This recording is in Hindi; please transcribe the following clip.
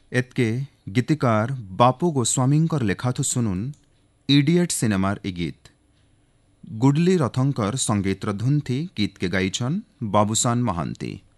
एतके गीतिकार बापू गोस्वामींकर लेखाथु सुनुन इडियट सिनेमार ए गीत। गुडली रथंकर संगीतर धुन थी गीत के गायछन बाबूसान महांती।